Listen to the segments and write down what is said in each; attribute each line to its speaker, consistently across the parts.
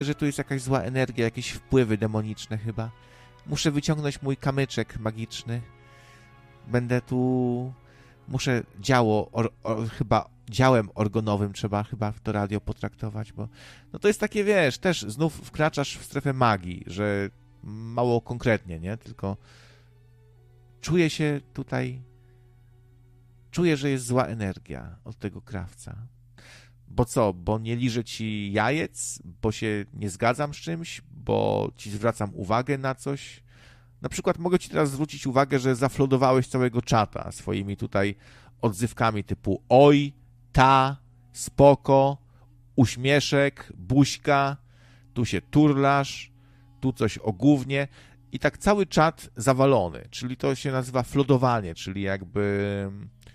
Speaker 1: że tu jest jakaś zła energia, jakieś wpływy demoniczne chyba. Muszę wyciągnąć mój kamyczek magiczny. Będę tu... Muszę chyba działem organowym trzeba chyba to radio potraktować, bo no to jest takie, wiesz, też znów wkraczasz w strefę magii, że mało konkretnie, nie? Tylko czuję się tutaj, czuję, że jest zła energia od tego krawca. Bo co? Bo nie liżę ci jajec? Bo się nie zgadzam z czymś? Bo ci zwracam uwagę na coś? Na przykład mogę ci teraz zwrócić uwagę, że zaflodowałeś całego czata swoimi tutaj odzywkami typu oj, ta, spoko, uśmieszek, buźka, tu się turlasz, tu coś o gównie i tak cały czat zawalony, czyli to się nazywa flodowanie, czyli jakby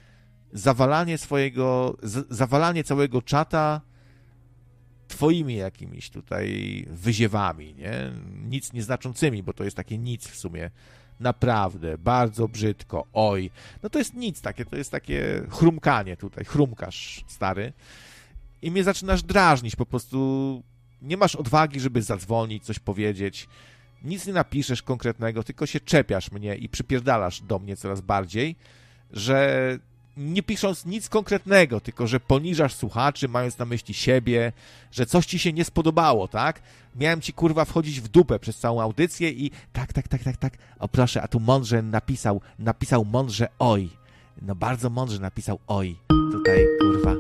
Speaker 1: zawalanie całego czata twoimi jakimiś tutaj wyziewami, nie? Nic nieznaczącymi, bo to jest takie nic w sumie. Naprawdę, bardzo brzydko, oj. No to jest nic takie, to jest takie chrumkanie tutaj, chrumkasz, stary. I mnie zaczynasz drażnić, po prostu nie masz odwagi, żeby zadzwonić, coś powiedzieć. Nic nie napiszesz konkretnego, tylko się czepiasz mnie i przypierdalasz do mnie coraz bardziej, że nie pisząc nic konkretnego, tylko że poniżasz słuchaczy, mając na myśli siebie, że coś ci się nie spodobało, tak? Miałem ci, kurwa, wchodzić w dupę przez całą audycję i tak. O proszę, a tu mądrze napisał mądrze oj. No bardzo mądrze napisał oj. Tutaj, kurwa.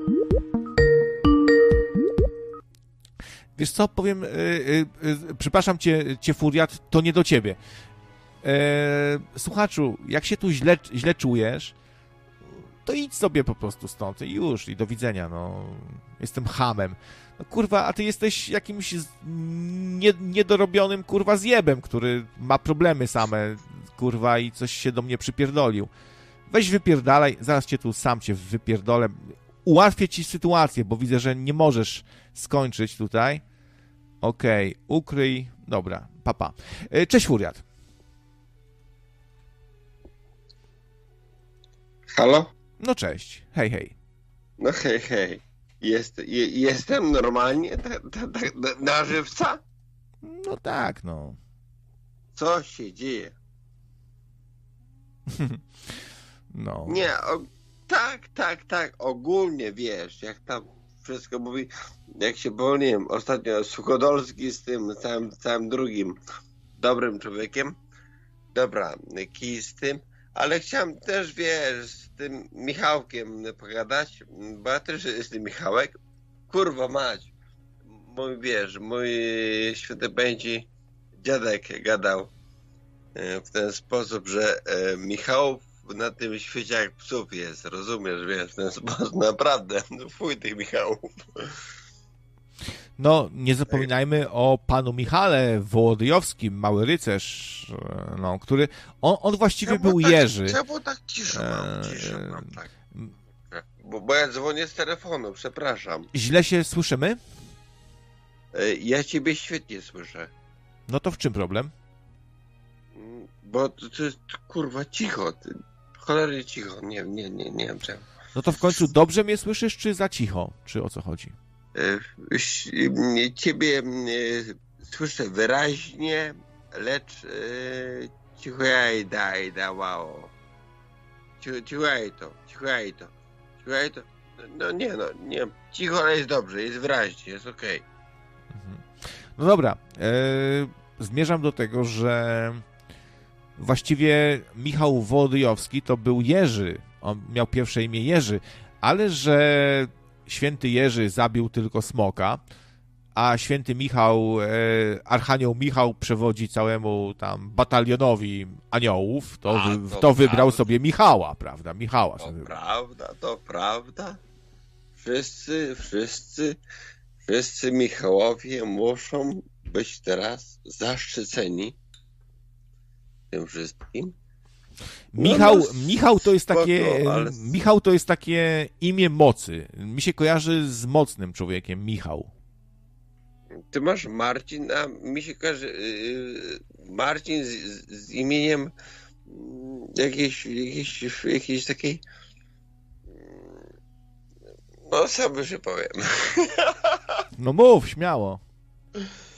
Speaker 1: Wiesz co, powiem, przepraszam cię, Furiat, to nie do ciebie. Słuchaczu, jak się tu źle czujesz, to idź sobie po prostu stąd i już, i do widzenia, no. Jestem chamem. No kurwa, a ty jesteś jakimś niedorobionym, kurwa, zjebem, który ma problemy same, kurwa, i coś się do mnie przypierdolił. Weź wypierdalaj, zaraz sam cię wypierdolę. Ułatwię ci sytuację, bo widzę, że nie możesz skończyć tutaj. Okej, ukryj. Dobra, papa. Cześć, Furiat.
Speaker 2: Halo?
Speaker 1: No cześć, hej.
Speaker 2: No hej. Jestem normalnie? Na żywca?
Speaker 1: No tak, no.
Speaker 2: Co się dzieje?
Speaker 1: No.
Speaker 2: Nie, tak, ogólnie wiesz, jak tam wszystko mówi, jak się pomyliłem ostatnio Suchodolski z tym całym drugim dobrym człowiekiem. Dobra, kij z tym. Ale chciałem też, wiesz, z tym Michałkiem pogadać, bo ja też jestem Michałek. Kurwa mać, mój święty pamięci dziadek gadał w ten sposób, że Michałów na tym świecie jak psów jest, rozumiesz, wiesz, w ten sposób, naprawdę, no fuj tych Michałów.
Speaker 1: No, nie zapominajmy o panu Michale Wołodyjowskim, mały rycerz, no, który, on właściwie był Jerzy.
Speaker 2: Czemu tak ciszę mam, tak. Bo ja dzwonię z telefonu, przepraszam.
Speaker 1: Źle się słyszymy?
Speaker 2: Ja ciebie świetnie słyszę.
Speaker 1: No to w czym problem?
Speaker 2: Bo to jest, kurwa, cicho, cholernie cicho, nie wiem czemu.
Speaker 1: No to w końcu dobrze mnie słyszysz, czy za cicho? Czy o co chodzi?
Speaker 2: Ciebie słyszę wyraźnie, lecz cicho mało. Cicho. No nie, cicho, ale jest dobrze, jest wyraźnie, jest okej.
Speaker 1: No dobra, zmierzam do tego, że właściwie Michał Wołodyjowski to był Jerzy, on miał pierwsze imię Jerzy, ale że święty Jerzy zabił tylko smoka, a święty Michał, archanioł Michał przewodzi całemu tam batalionowi aniołów, to wybrał sobie Michała, prawda? Michała sobie wybrał.
Speaker 2: To prawda. Wszyscy Michałowie muszą być teraz zaszczyceni tym wszystkim.
Speaker 1: Michał to jest takie, Michał to jest takie imię mocy. Mi się kojarzy z mocnym człowiekiem, Michał.
Speaker 2: Ty masz Marcin, a mi się kojarzy Marcin z imieniem jakiejś takiej, no sam już powiem.
Speaker 1: No mów, śmiało.